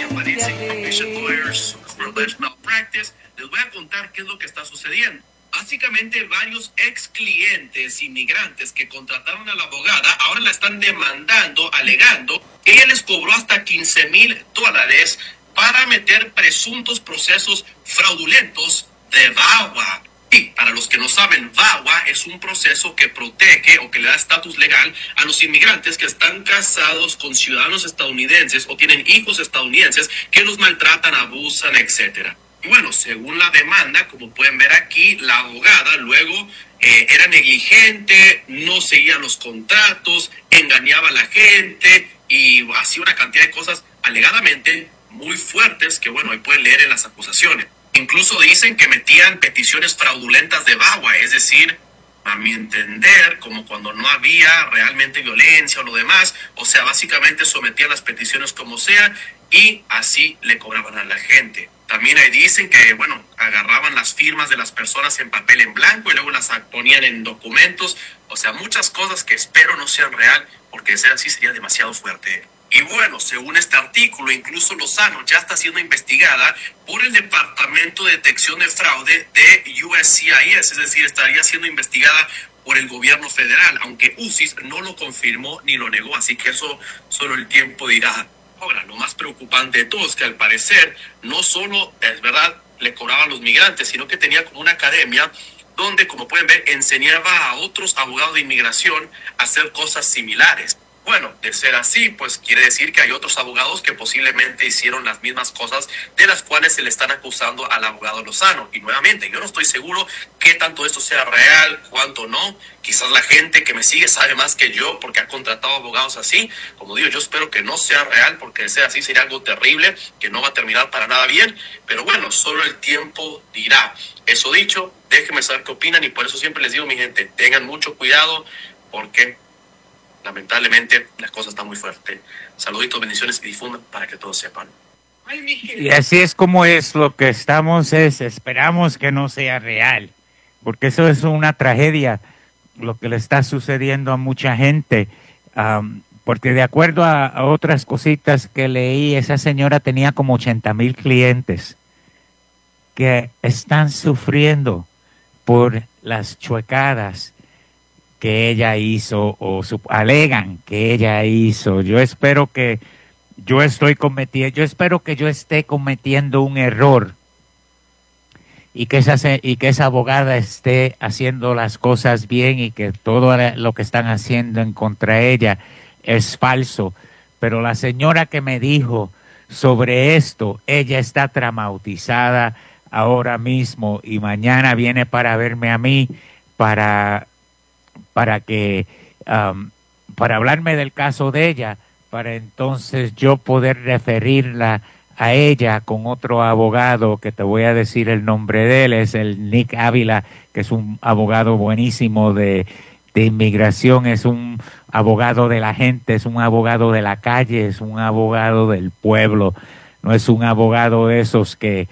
aparecen Commission Lawyers for Alleged Malpractice. Les voy a contar qué es lo que está sucediendo. Básicamente, varios ex clientes inmigrantes que contrataron a la abogada ahora la están demandando, alegando que ella les cobró hasta $15,000 para meter presuntos procesos fraudulentos de VAWA. Y para los que no saben, VAWA es un proceso que protege o que le da estatus legal a los inmigrantes que están casados con ciudadanos estadounidenses o tienen hijos estadounidenses que los maltratan, abusan, etcétera. Y bueno, según la demanda, como pueden ver aquí, la abogada luego era negligente, no seguía los contratos, engañaba a la gente y hacía una cantidad de cosas alegadamente muy fuertes que, bueno, ahí pueden leer en las acusaciones. Incluso dicen que metían peticiones fraudulentas de VAWA, es decir, a mi entender, como cuando no había realmente violencia o lo demás, o sea, básicamente sometían las peticiones como sea y así le cobraban a la gente. También ahí dicen que, bueno, agarraban las firmas de las personas en papel en blanco y luego las ponían en documentos, o sea, muchas cosas que espero no sean real, porque de ser así sería demasiado fuerte. Y bueno, según este artículo, incluso Lozano ya está siendo investigada por el Departamento de Detección de Fraude de USCIS, es decir, estaría siendo investigada por el gobierno federal, aunque UCIS no lo confirmó ni lo negó, así que eso solo el tiempo dirá. Ahora, lo más preocupante de todo es que al parecer no solo, es verdad, le cobraba a los migrantes, sino que tenía como una academia donde, como pueden ver, enseñaba a otros abogados de inmigración a hacer cosas similares. Bueno, de ser así, pues quiere decir que hay otros abogados que posiblemente hicieron las mismas cosas de las cuales se le están acusando al abogado Lozano. Y nuevamente, yo no estoy seguro qué tanto esto sea real, cuánto no. Quizás la gente que me sigue sabe más que yo porque ha contratado abogados así. Como digo, yo espero que no sea real porque de ser así sería algo terrible que no va a terminar para nada bien. Pero bueno, solo el tiempo dirá. Eso dicho, déjenme saber qué opinan y por eso siempre les digo, mi gente, tengan mucho cuidado porque lamentablemente las cosas están muy fuertes. Saluditos, bendiciones y difundan para que todos sepan. Y así es como es lo que esperamos que no sea real, porque eso es una tragedia, lo que le está sucediendo a mucha gente, porque de acuerdo a otras cositas que leí, esa señora tenía como 80,000 clientes que están sufriendo por las chuecadas que ella hizo o alegan que ella hizo. Yo espero que yo esté cometiendo un error y que esa abogada esté haciendo las cosas bien y que todo lo que están haciendo en contra de ella es falso. Pero la señora que me dijo sobre esto, ella está traumatizada ahora mismo y mañana viene para verme a mí para hablarme del caso de ella, para entonces yo poder referirla a ella con otro abogado, que te voy a decir el nombre de él, es el Nick Ávila, que es un abogado buenísimo de inmigración, es un abogado de la gente, es un abogado de la calle, es un abogado del pueblo, no es un abogado de esos que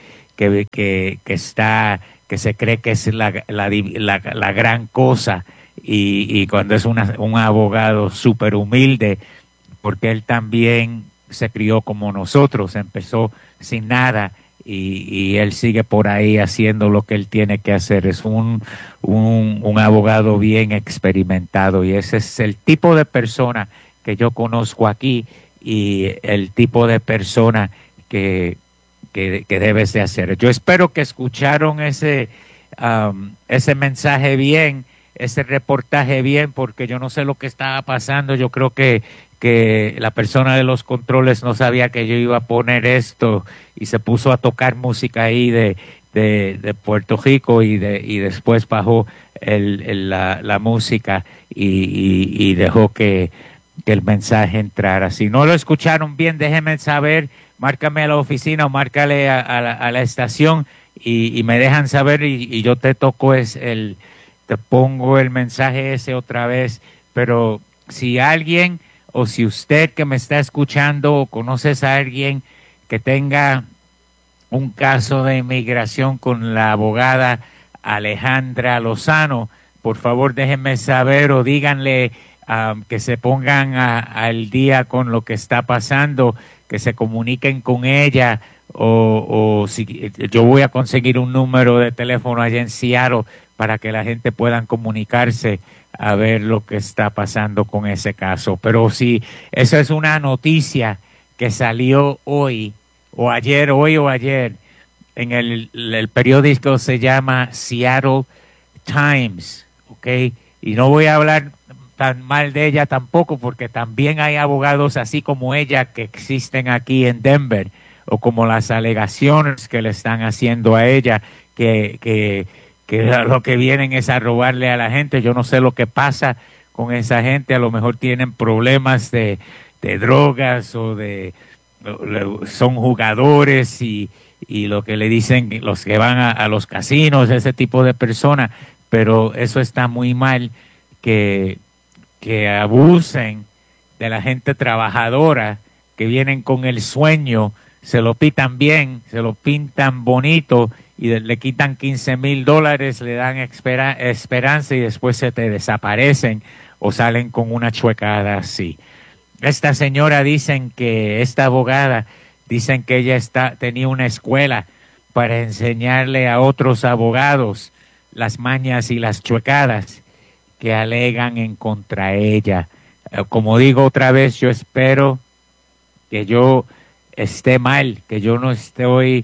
se cree que es la gran cosa. Y cuando es un abogado súper humilde, porque él también se crió como nosotros, empezó sin nada y él sigue por ahí haciendo lo que él tiene que hacer. Es un abogado bien experimentado y ese es el tipo de persona que yo conozco aquí y el tipo de persona que debes de hacer. Yo espero que escucharon ese mensaje bien, ese reportaje bien, porque yo no sé lo que estaba pasando. Yo creo que la persona de los controles no sabía que yo iba a poner esto y se puso a tocar música ahí de Puerto Rico y después bajó la música y dejó que el mensaje entrara. Si no lo escucharon bien, déjenme saber, márcame a la oficina o márcale a la estación y me dejan saber y yo te toco te pongo el mensaje ese otra vez. Pero si alguien o si usted que me está escuchando o conoces a alguien que tenga un caso de inmigración con la abogada Alejandra Lozano, por favor déjenme saber o díganle que se pongan al día con lo que está pasando, que se comuniquen con ella, o si yo voy a conseguir un número de teléfono allá en Seattle para que la gente pueda comunicarse a ver lo que está pasando con ese caso. Pero si eso es una noticia que salió hoy o ayer, en el periódico se llama Seattle Times, ¿ok? Y no voy a hablar tan mal de ella tampoco, porque también hay abogados así como ella que existen aquí en Denver, o como las alegaciones que le están haciendo a ella, que lo que vienen es a robarle a la gente. Yo no sé lo que pasa con esa gente, a lo mejor tienen problemas de drogas son jugadores y lo que le dicen los que van a los casinos, ese tipo de personas, pero eso está muy mal que abusen de la gente trabajadora, que vienen con el sueño, se lo pitan bien, se lo pintan bonito y le quitan $15,000, le dan esperanza y después se te desaparecen o salen con una chuecada así. Esta señora esta abogada, dicen que ella tenía una escuela para enseñarle a otros abogados las mañas y las chuecadas que alegan en contra ella. Como digo otra vez, yo espero que yo esté mal, que yo no estoy,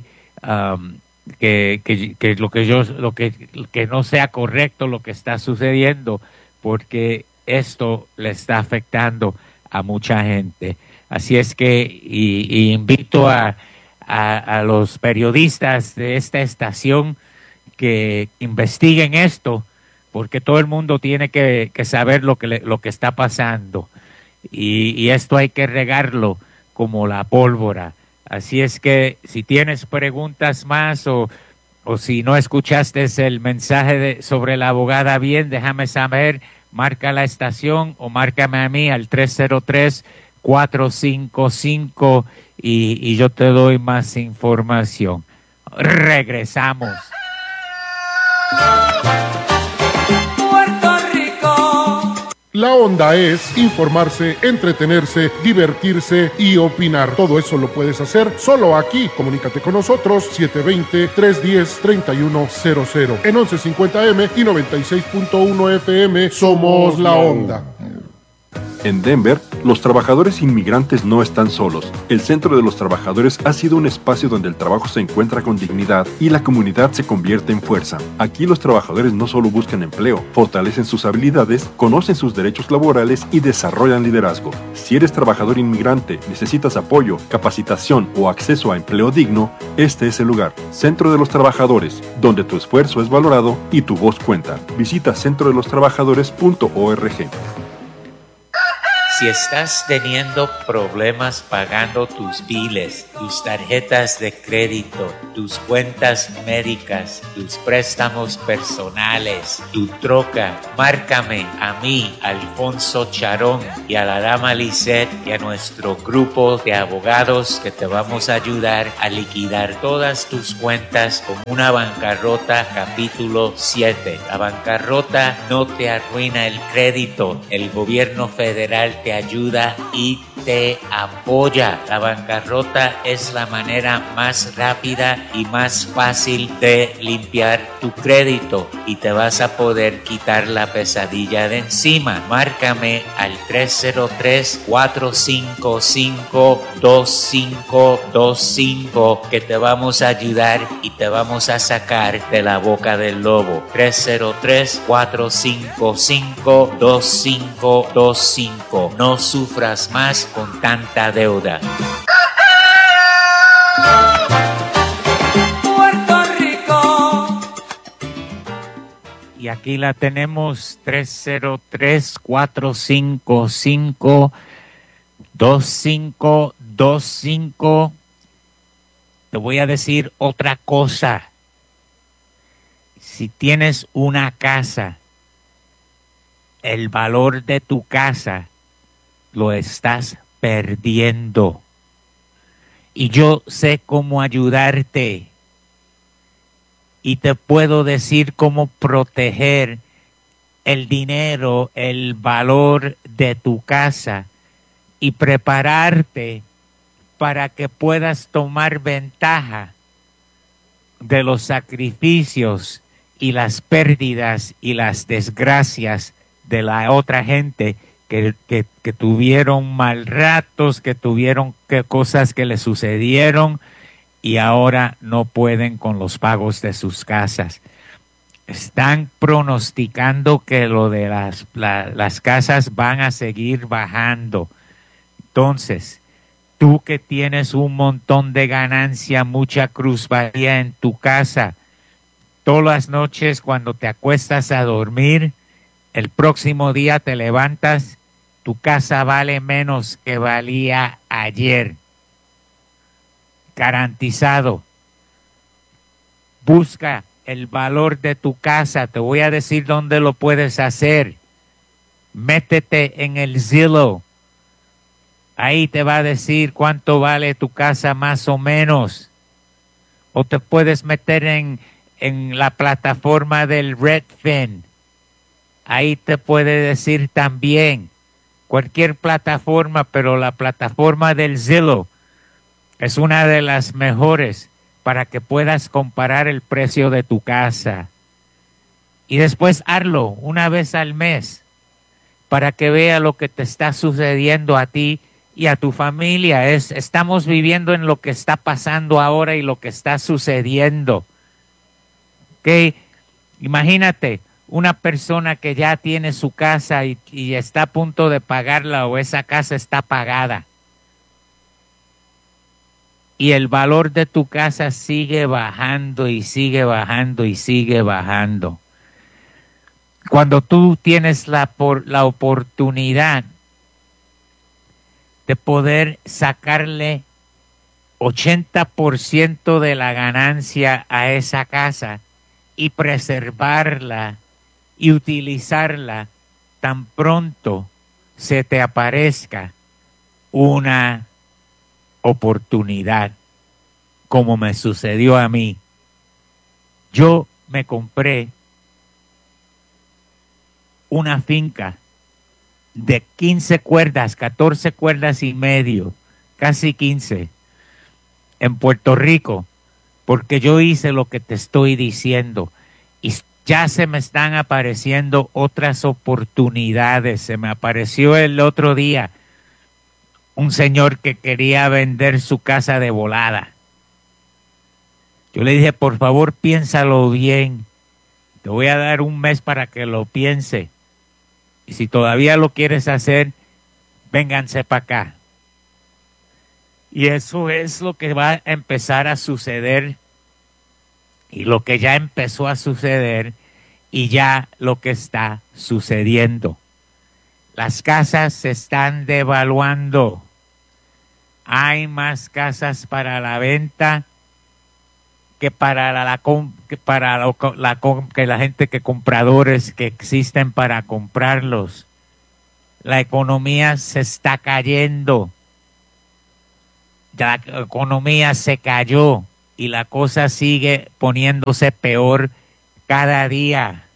que no sea correcto lo que está sucediendo, porque esto le está afectando a mucha gente. Así es que y invito a los periodistas de esta estación que investiguen esto, porque todo el mundo tiene que saber lo que está pasando, y esto hay que regarlo como la pólvora. Así es que si tienes preguntas más o si no escuchaste el mensaje sobre la abogada bien, déjame saber, marca la estación o márcame a mí al 303-455 y yo te doy más información. Regresamos. Puerto Rico. La onda es informarse, entretenerse, divertirse y opinar. Todo eso lo puedes hacer solo aquí. Comunícate con nosotros 720-310-3100 en 1150M y 96.1 FM. Somos La Onda. En Denver, los trabajadores inmigrantes no están solos. El Centro de los Trabajadores ha sido un espacio donde el trabajo se encuentra con dignidad y la comunidad se convierte en fuerza. Aquí los trabajadores no solo buscan empleo, fortalecen sus habilidades, conocen sus derechos laborales y desarrollan liderazgo. Si eres trabajador inmigrante, necesitas apoyo, capacitación o acceso a empleo digno, este es el lugar. Centro de los Trabajadores, donde tu esfuerzo es valorado y tu voz cuenta. Visita centrodelostrabajadores.org. Si estás teniendo problemas pagando tus biles, tus tarjetas de crédito, tus cuentas médicas, tus préstamos personales, tu troca, márcame a mí, Alfonso Charón, y a la dama Lisette y a nuestro grupo de abogados que te vamos a ayudar a liquidar todas tus cuentas con una bancarrota capítulo 7. La bancarrota no te arruina el crédito. El gobierno federal te ayuda y te apoya. La bancarrota es la manera más rápida y más fácil de limpiar tu crédito y te vas a poder quitar la pesadilla de encima. Márcame al 303-455-2525 que te vamos a ayudar y te vamos a sacar de la boca del lobo. 303-455-2525. No sufras más con tanta deuda. Puerto Rico. Y aquí la tenemos, 303-455-2525. Te voy a decir otra cosa. Si tienes una casa, el valor de tu casa lo estás perdiendo. Y yo sé cómo ayudarte. Y te puedo decir cómo proteger el dinero, el valor de tu casa y prepararte para que puedas tomar ventaja de los sacrificios y las pérdidas y las desgracias de la otra gente que tuvieron mal ratos, que tuvieron cosas que les sucedieron y ahora no pueden con los pagos de sus casas. Están pronosticando que lo de las casas van a seguir bajando. Entonces, tú que tienes un montón de ganancia, mucha plusvalía en tu casa, todas las noches cuando te acuestas a dormir, el próximo día te levantas, tu casa vale menos que valía ayer. Garantizado. Busca el valor de tu casa. Te voy a decir dónde lo puedes hacer. Métete en el Zillow. Ahí te va a decir cuánto vale tu casa más o menos. O te puedes meter en la plataforma del Redfin. Ahí te puede decir también cualquier plataforma, pero la plataforma del Zillow es una de las mejores para que puedas comparar el precio de tu casa. Y después hazlo una vez al mes para que vea lo que te está sucediendo a ti y a tu familia. Estamos viviendo en lo que está pasando ahora y lo que está sucediendo. ¿Okay? Imagínate una persona que ya tiene su casa y está a punto de pagarla o esa casa está pagada. Y el valor de tu casa sigue bajando y sigue bajando y sigue bajando. Cuando tú tienes la oportunidad de poder sacarle 80% de la ganancia a esa casa y preservarla y utilizarla tan pronto se te aparezca una oportunidad, como me sucedió a mí. Yo me compré una finca de 15 cuerdas, 14 cuerdas y medio, casi 15, en Puerto Rico, porque yo hice lo que te estoy diciendo y ya se me están apareciendo otras oportunidades. Se me apareció el otro día un señor que quería vender su casa de volada. Yo le dije, por favor, piénsalo bien. Te voy a dar un mes para que lo piense. Y si todavía lo quieres hacer, vénganse para acá. Y eso es lo que va a empezar a suceder. Y lo que ya empezó a suceder y ya lo que está sucediendo. Las casas se están devaluando. Hay más casas para la venta que para la gente que compradores que existen para comprarlos. La economía se está cayendo. La economía se cayó y la cosa sigue poniéndose peor cada día.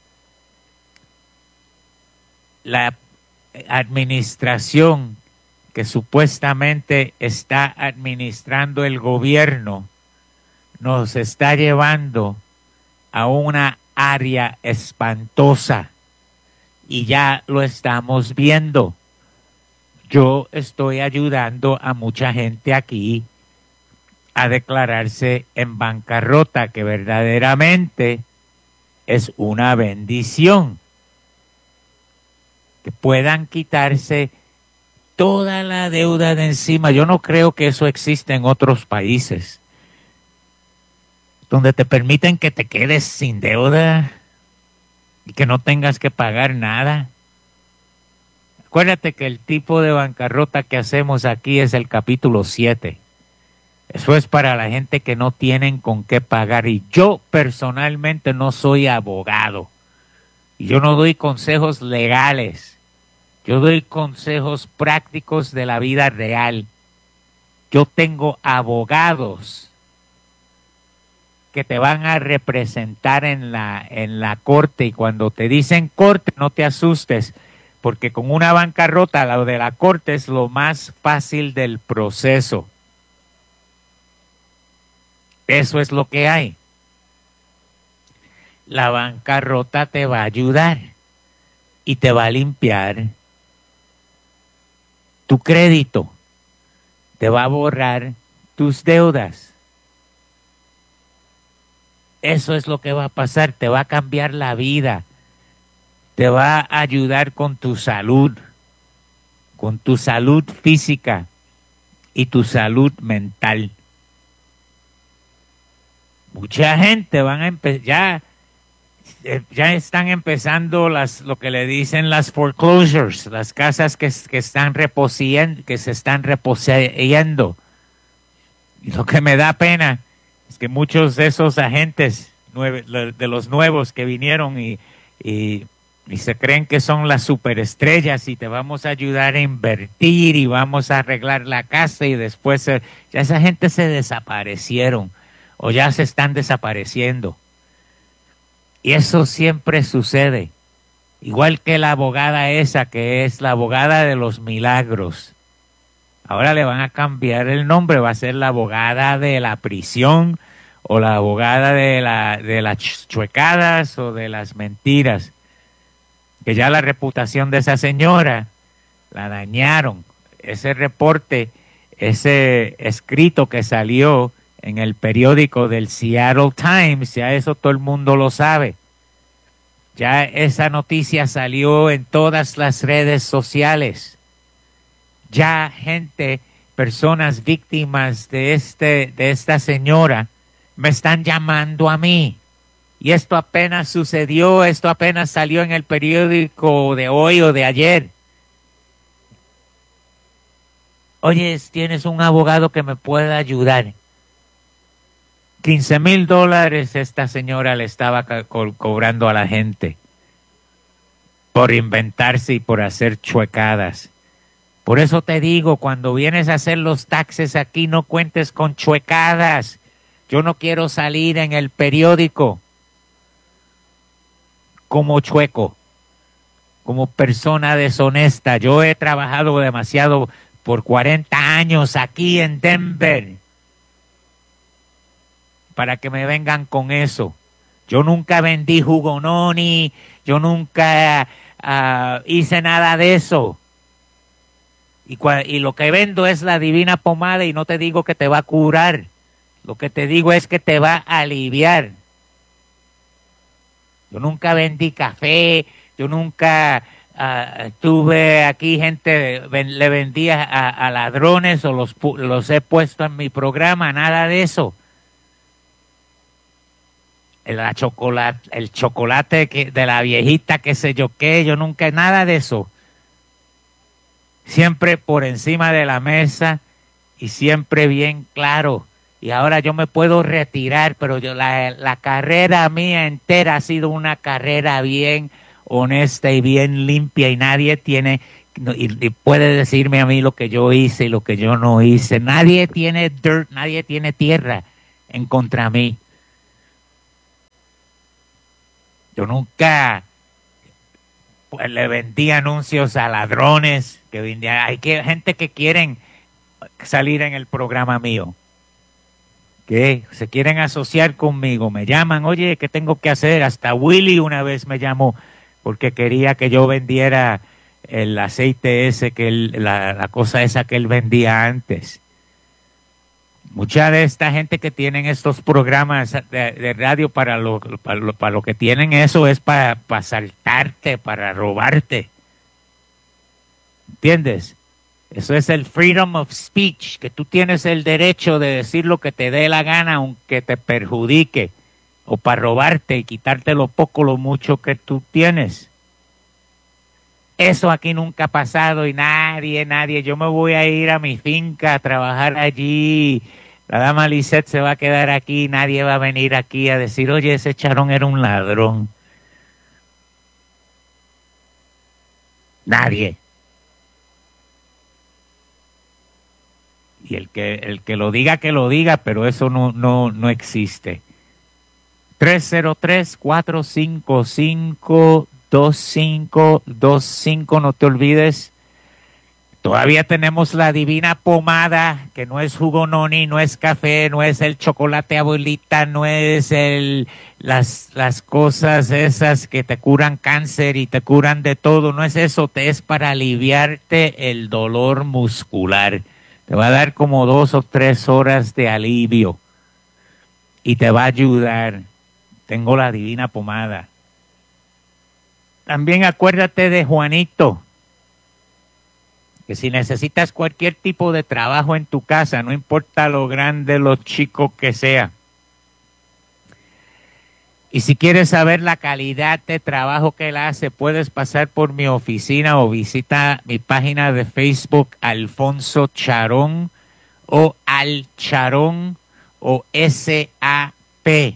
La administración que supuestamente está administrando el gobierno nos está llevando a una área espantosa y ya lo estamos viendo. Yo estoy ayudando a mucha gente aquí a declararse en bancarrota, que verdaderamente es una bendición. Que puedan quitarse toda la deuda de encima. Yo no creo que eso exista en otros países, donde te permiten que te quedes sin deuda y que no tengas que pagar nada. Acuérdate que el tipo de bancarrota que hacemos aquí es el capítulo 7. Eso es para la gente que no tienen con qué pagar. Y yo personalmente no soy abogado. Y yo no doy consejos legales. Yo doy consejos prácticos de la vida real. Yo tengo abogados que te van a representar en la corte. Y cuando te dicen corte, no te asustes. Porque con una bancarrota, lo de la corte es lo más fácil del proceso. Eso es lo que hay. La bancarrota te va a ayudar y te va a limpiar tu crédito. Te va a borrar tus deudas. Eso es lo que va a pasar. Te va a cambiar la vida. Te va a ayudar con tu salud física y tu salud mental. Mucha gente van a empezar, ya están empezando lo que le dicen las foreclosures, las casas que se están reposeyendo. Y lo que me da pena es que muchos de esos agentes de los nuevos que vinieron y se creen que son las superestrellas y te vamos a ayudar a invertir y vamos a arreglar la casa y después ya esa gente se desaparecieron o ya se están desapareciendo. Y eso siempre sucede. Igual que la abogada esa que es la abogada de los milagros. Ahora le van a cambiar el nombre, va a ser la abogada de la prisión o la abogada de las chuecadas o de las mentiras. Que ya la reputación de esa señora la dañaron. Ese reporte, ese escrito que salió en el periódico del Seattle Times, ya eso todo el mundo lo sabe. Ya esa noticia salió en todas las redes sociales. Ya personas víctimas de esta señora me están llamando a mí. Y esto apenas sucedió, esto apenas salió en el periódico de hoy o de ayer. Oye, tienes un abogado que me pueda ayudar. $15,000 esta señora le estaba cobrando a la gente por inventarse y por hacer chuecadas. Por eso te digo, cuando vienes a hacer los taxes aquí, no cuentes con chuecadas. Yo no quiero salir en el periódico como chueco, como persona deshonesta. Yo he trabajado demasiado por 40 años aquí en Denver para que me vengan con eso. Yo nunca vendí jugononi, yo nunca hice nada de eso. Y lo que vendo es la divina pomada y no te digo que te va a curar. Lo que te digo es que te va a aliviar. Yo nunca vendí café, yo nunca tuve aquí gente, le vendía a ladrones o los he puesto en mi programa, nada de eso. El chocolate de la viejita, qué sé yo qué, yo nunca, nada de eso. Siempre por encima de la mesa y siempre bien claro. Y ahora yo me puedo retirar, pero la carrera mía entera ha sido una carrera bien honesta y bien limpia y nadie tiene, y puede decirme a mí lo que yo hice y lo que yo no hice. Nadie tiene dirt, nadie tiene tierra en contra mí. Yo nunca le vendí anuncios a ladrones, hay gente que quieren salir en el programa mío, que se quieren asociar conmigo, me llaman, oye, ¿qué tengo que hacer? Hasta Willy una vez me llamó porque quería que yo vendiera el aceite ese, la cosa esa que él vendía antes. Mucha de esta gente que tienen estos programas de radio para lo que tienen eso es para asaltarte, para robarte. ¿Entiendes? Eso es el freedom of speech, que tú tienes el derecho de decir lo que te dé la gana aunque te perjudique, o para robarte y quitarte lo poco, lo mucho que tú tienes. Eso aquí nunca ha pasado y nadie, yo me voy a ir a mi finca a trabajar allí. La dama Lisette se va a quedar aquí, nadie va a venir aquí a decir, oye, ese Charón era un ladrón. Nadie. Y el que lo diga, que lo diga, pero eso no existe. 303-455-2525, no te olvides. Todavía tenemos la divina pomada, que no es jugo noni, no es café, no es el chocolate abuelita, no es las cosas esas que te curan cáncer y te curan de todo, no es eso, te es para aliviarte el dolor muscular. Te va a dar como 2 o 3 horas de alivio y te va a ayudar. Tengo la divina pomada. También acuérdate de Juanito, que si necesitas cualquier tipo de trabajo en tu casa, no importa lo grande, lo chico que sea, y si quieres saber la calidad de trabajo que él hace, puedes pasar por mi oficina o visita mi página de Facebook, Alfonso Charón, o Al Charón, o SAP.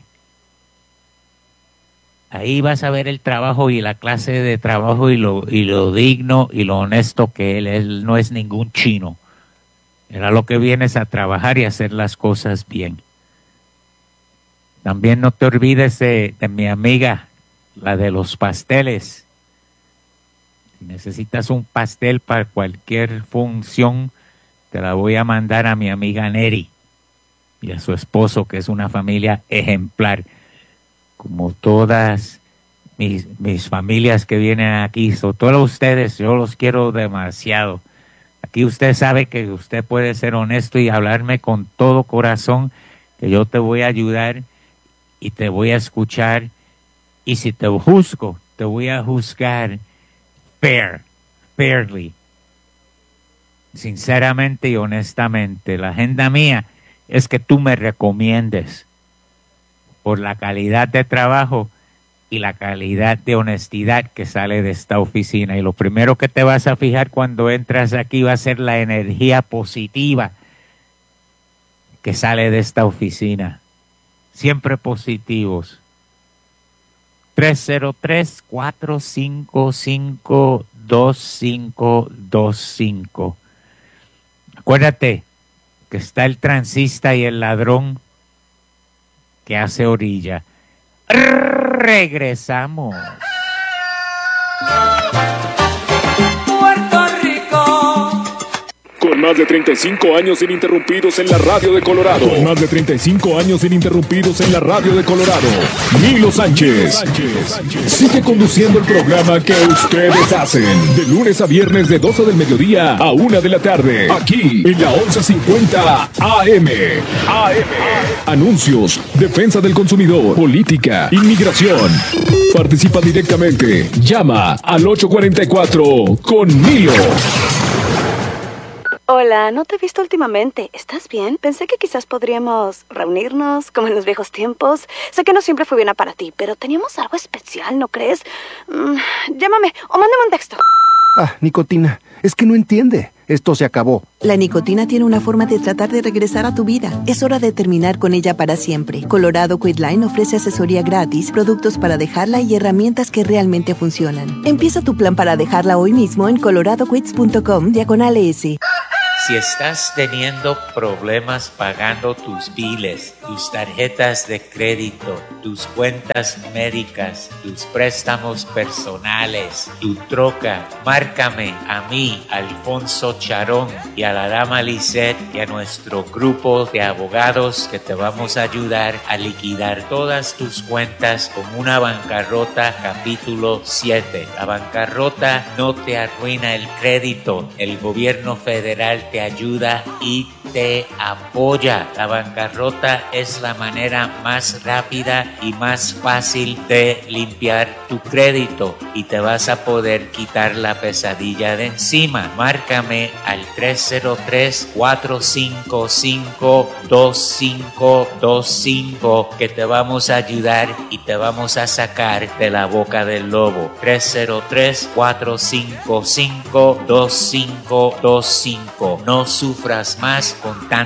Ahí vas a ver el trabajo y la clase de trabajo y lo digno y lo honesto que él es. Él no es ningún chino. Era lo que vienes a trabajar y hacer las cosas bien. También no te olvides de mi amiga, la de los pasteles. Si necesitas un pastel para cualquier función, te la voy a mandar a mi amiga Neri y a su esposo, que es una familia ejemplar. Como todas mis familias que vienen aquí, todos ustedes, yo los quiero demasiado. Aquí usted sabe que usted puede ser honesto y hablarme con todo corazón, que yo te voy a ayudar y te voy a escuchar. Y si te juzgo, te voy a juzgar fairly, sinceramente y honestamente. La agenda mía es que tú me recomiendes por la calidad de trabajo y la calidad de honestidad que sale de esta oficina. Y lo primero que te vas a fijar cuando entras aquí va a ser la energía positiva que sale de esta oficina. Siempre positivos. 303-455-2525. Acuérdate que está el transista y el ladrón que hace orilla. Regresamos. Puerto Rico. Con más de 35 años ininterrumpidos en la radio de Colorado. Con más de 35 años ininterrumpidos en la radio de Colorado. Milo Sánchez sigue conduciendo el programa que ustedes hacen. De lunes a viernes de 12 del mediodía a 1 de la tarde. Aquí en la 1150 AM. Anuncios, defensa del consumidor, política, inmigración. Participa directamente. Llama al 844 con Milo. Hola, no te he visto últimamente. ¿Estás bien? Pensé que quizás podríamos reunirnos como en los viejos tiempos. Sé que no siempre fue buena para ti, pero teníamos algo especial, ¿no crees? Llámame o mándame un texto. Ah, nicotina. Es que no entiende. Esto se acabó. La nicotina tiene una forma de tratar de regresar a tu vida. Es hora de terminar con ella para siempre. Colorado Quitline ofrece asesoría gratis, productos para dejarla y herramientas que realmente funcionan. Empieza tu plan para dejarla hoy mismo en coloradoquits.com/S. Si estás teniendo problemas pagando tus biles, tus tarjetas de crédito, tus cuentas médicas, tus préstamos personales, tu troca, márcame a mí, Alfonso Charón, y a la dama Lisette y a nuestro grupo de abogados que te vamos a ayudar a liquidar todas tus cuentas con una bancarrota capítulo 7. La bancarrota no te arruina el crédito. El gobierno federal te ayuda y te apoya. La bancarrota es la manera más rápida y más fácil de limpiar tu crédito y te vas a poder quitar la pesadilla de encima. Márcame al 303-455-2525 que te vamos a ayudar y te vamos a sacar de la boca del lobo. 303-455-2525. No sufras más con